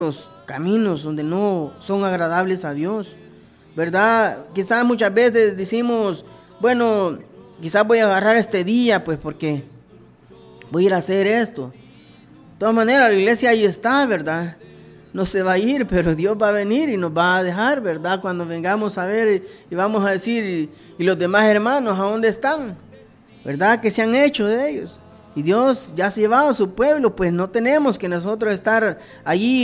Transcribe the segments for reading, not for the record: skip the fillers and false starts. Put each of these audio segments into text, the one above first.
los caminos donde no son agradables a Dios, ¿verdad? Quizás muchas veces decimos, bueno, quizás voy a agarrar este día, pues porque voy a ir a hacer esto. De todas maneras, la iglesia ahí está, ¿verdad? No se va a ir, pero Dios va a venir y nos va a dejar, ¿verdad? Cuando vengamos a ver y vamos a decir, ¿y los demás hermanos a dónde están? ¿Verdad? ¿Qué se han hecho de ellos? Y Dios ya se ha llevado a su pueblo, pues no tenemos que nosotros estar allí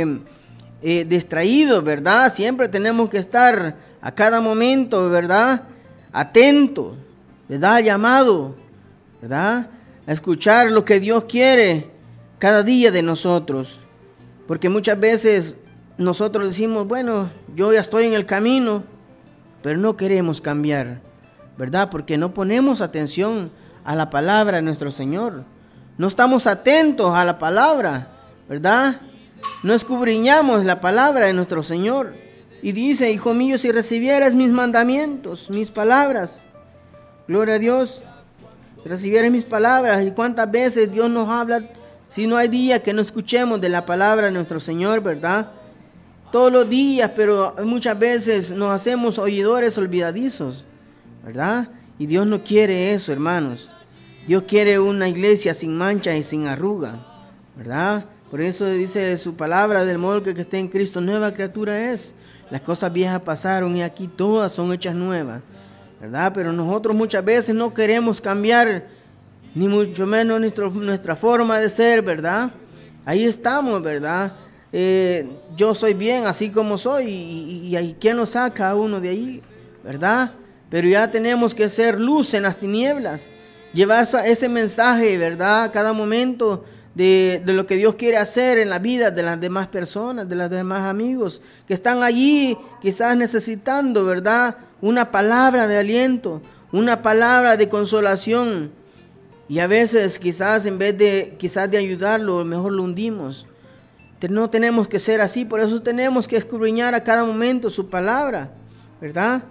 distraídos, ¿verdad? Siempre tenemos que estar a cada momento, ¿verdad? Atentos, ¿verdad? Llamado, ¿verdad? A escuchar lo que Dios quiere cada día de nosotros. Porque muchas veces nosotros decimos, bueno, yo ya estoy en el camino, pero no queremos cambiar, ¿verdad? Porque no ponemos atención a la palabra de nuestro Señor. No estamos atentos a la palabra, ¿verdad? No escudriñamos la palabra de nuestro Señor. Y dice, hijo mío, si recibieras mis mandamientos, mis palabras, gloria a Dios, recibieras mis palabras. Y cuántas veces Dios nos habla, si no hay día que no escuchemos de la palabra de nuestro Señor, ¿verdad? Todos los días, pero muchas veces nos hacemos oidores olvidadizos, ¿verdad? Y Dios no quiere eso, hermanos. Dios quiere una iglesia sin mancha y sin arruga, ¿verdad? Por eso dice su palabra, del modo que esté en Cristo, nueva criatura es. Las cosas viejas pasaron y aquí todas son hechas nuevas, ¿verdad? Pero nosotros muchas veces no queremos cambiar, ni mucho menos nuestra forma de ser, ¿verdad? Ahí estamos, ¿verdad? Yo soy bien así como soy y ¿quién lo saca a uno de ahí, verdad? Pero ya tenemos que ser luz en las tinieblas, llevar ese mensaje, ¿verdad? Cada momento de lo que Dios quiere hacer en la vida de las demás personas, de los demás amigos que están allí quizás necesitando, ¿verdad? Una palabra de aliento, una palabra de consolación. Y a veces quizás en vez de ayudarlo, mejor lo hundimos. No tenemos que ser así, por eso tenemos que escudriñar a cada momento su palabra, ¿verdad?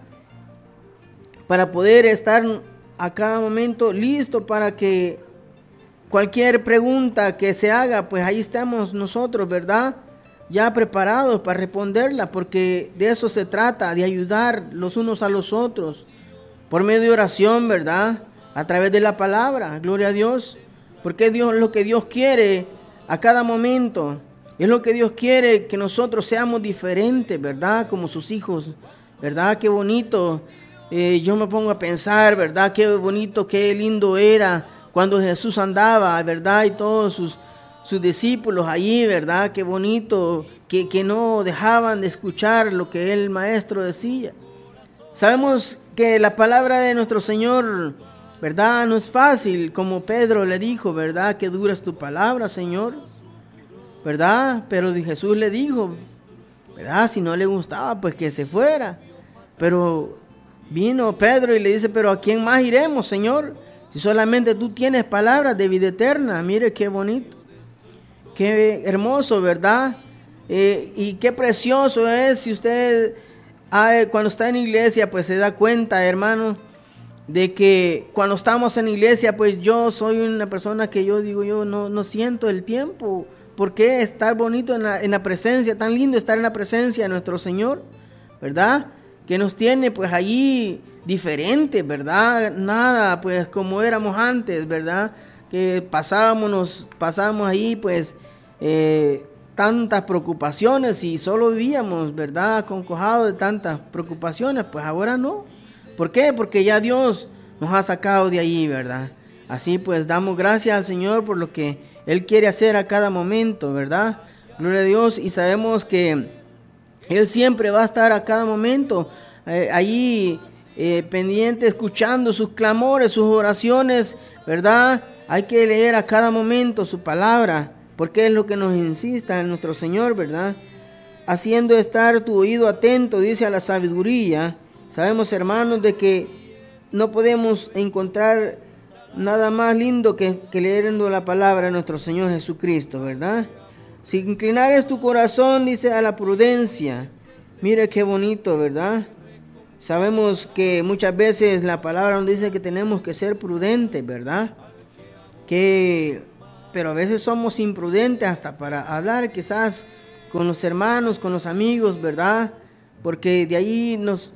Para poder estar a cada momento listo para que cualquier pregunta que se haga, pues ahí estamos nosotros, ¿verdad? Ya preparados para responderla, porque de eso se trata, de ayudar los unos a los otros, por medio de oración, ¿verdad? A través de la palabra, gloria a Dios, porque Dios, lo que Dios quiere a cada momento, es lo que Dios quiere, que nosotros seamos diferentes, ¿verdad? Como sus hijos, ¿verdad? Qué bonito. Yo me pongo a pensar, ¿verdad? Qué bonito, qué lindo era cuando Jesús andaba, ¿verdad? Y todos sus discípulos allí, ¿verdad? Qué bonito, que no dejaban de escuchar lo que el Maestro decía. Sabemos que la palabra de nuestro Señor, ¿verdad? No es fácil, como Pedro le dijo, ¿verdad? Que dura es tu palabra, Señor, ¿verdad? Pero Jesús le dijo, ¿verdad? Si no le gustaba, pues que se fuera. Pero vino Pedro y le dice, pero ¿a quién más iremos, Señor? Si solamente tú tienes palabras de vida eterna. Mire qué bonito, qué hermoso, ¿verdad? Y qué precioso es si usted, cuando está en iglesia, pues se da cuenta, hermano, de que cuando estamos en iglesia, pues yo soy una persona que yo no siento el tiempo. ¿Por qué estar bonito en la presencia? Tan lindo estar en la presencia de nuestro Señor, ¿verdad? Que nos tiene pues allí diferente, ¿verdad? Nada pues como éramos antes, ¿verdad? Que pasábamos ahí pues tantas preocupaciones y solo vivíamos, ¿verdad? Acongojados de tantas preocupaciones, pues ahora no. ¿Por qué? Porque ya Dios nos ha sacado de allí, ¿verdad? Así pues damos gracias al Señor por lo que Él quiere hacer a cada momento, ¿verdad? Gloria a Dios, y sabemos que Él siempre va a estar a cada momento allí pendiente, escuchando sus clamores, sus oraciones, ¿verdad? Hay que leer a cada momento su palabra, porque es lo que nos insista en nuestro Señor, ¿verdad? Haciendo estar tu oído atento, dice, a la sabiduría. Sabemos, hermanos, de que no podemos encontrar nada más lindo que leyendo la palabra de nuestro Señor Jesucristo, ¿verdad? Si inclinares tu corazón, dice, a la prudencia. Mire qué bonito, ¿verdad? Sabemos que muchas veces la palabra nos dice que tenemos que ser prudentes, ¿verdad? Pero a veces somos imprudentes hasta para hablar quizás con los hermanos, con los amigos, ¿verdad? Porque de ahí nos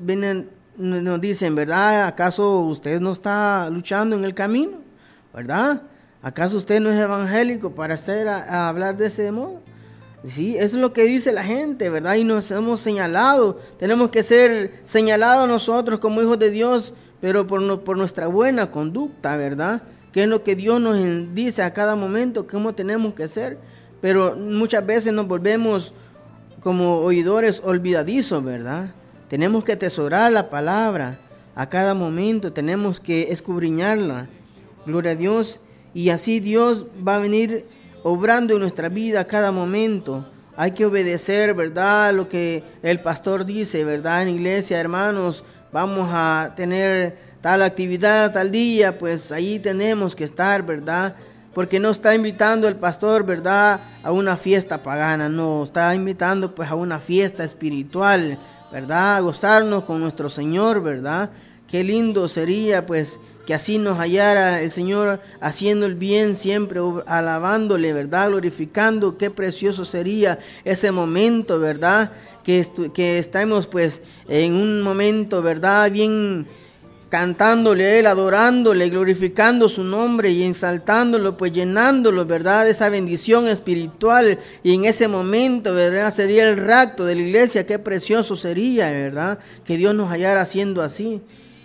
dicen, ¿verdad? ¿Acaso usted no está luchando en el camino? ¿Verdad? ¿Acaso usted no es evangélico para hablar de ese modo? Sí, eso es lo que dice la gente, ¿verdad? Y nos hemos señalado, tenemos que ser señalados nosotros como hijos de Dios, pero por nuestra buena conducta, ¿verdad? Que es lo que Dios nos dice a cada momento, cómo tenemos que ser. Pero muchas veces nos volvemos como oidores olvidadizos, ¿verdad? Tenemos que atesorar la palabra a cada momento, tenemos que escudriñarla. Gloria a Dios. Y así Dios va a venir obrando en nuestra vida a cada momento. Hay que obedecer, ¿verdad? Lo que el pastor dice, ¿verdad? En iglesia, hermanos, vamos a tener tal actividad, tal día, pues ahí tenemos que estar, ¿verdad? Porque no está invitando el pastor, ¿verdad?, a una fiesta pagana, no, está invitando pues a una fiesta espiritual, ¿verdad? A gozarnos con nuestro Señor, ¿verdad? Qué lindo sería pues que así nos hallara el Señor haciendo el bien siempre, alabándole, ¿verdad? Glorificando, qué precioso sería ese momento, ¿verdad? Que estamos pues en un momento, ¿verdad? Bien cantándole a Él, adorándole, glorificando su nombre y exaltándolo, pues llenándolo, ¿verdad? De esa bendición espiritual. Y en ese momento, ¿verdad? Sería el rapto de la iglesia, qué precioso sería, ¿verdad? Que Dios nos hallara haciendo así.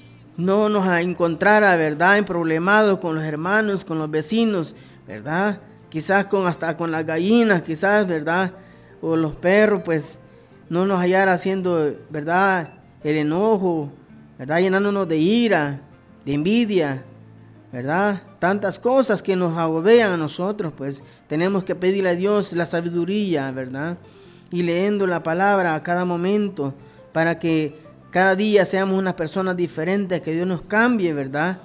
No nos encontrara, ¿verdad?, emproblemados con los hermanos, con los vecinos, ¿verdad? Quizás hasta con las gallinas, quizás, ¿verdad? O los perros, pues no nos hallara haciendo, ¿verdad?, el enojo, ¿verdad?, llenándonos de ira, de envidia, ¿verdad? Tantas cosas que nos agobian a nosotros, pues tenemos que pedirle a Dios la sabiduría, ¿verdad? Y leyendo la palabra a cada momento para que cada día seamos unas personas diferentes, que Dios nos cambie, ¿verdad?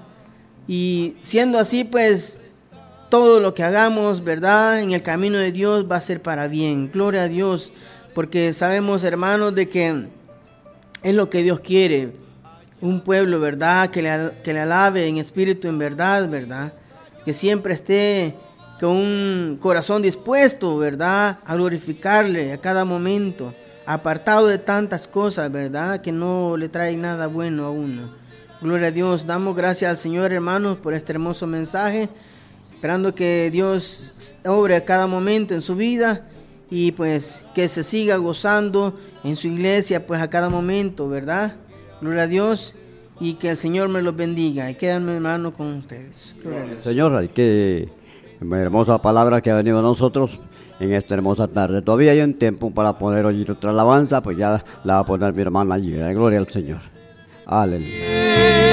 Y siendo así, pues, todo lo que hagamos, ¿verdad?, en el camino de Dios va a ser para bien. Gloria a Dios, porque sabemos, hermanos, de que es lo que Dios quiere. Un pueblo, ¿verdad?, que le alabe en espíritu, en verdad, ¿verdad? Que siempre esté con un corazón dispuesto, ¿verdad?, a glorificarle a cada momento, apartado de tantas cosas, ¿verdad?, que no le traen nada bueno a uno. Gloria a Dios, damos gracias al Señor, hermanos, por este hermoso mensaje, esperando que Dios obre a cada momento en su vida y pues que se siga gozando en su iglesia, pues a cada momento, ¿verdad? Gloria a Dios, y que el Señor me los bendiga. Y quédame, hermano, con ustedes. Gloria a Dios. Señor, qué hermosa palabra que ha venido a nosotros en esta hermosa tarde. Todavía hay un tiempo para poder oír otra alabanza, pues ya la va a poner mi hermana allí. Gloria al Señor. Aleluya.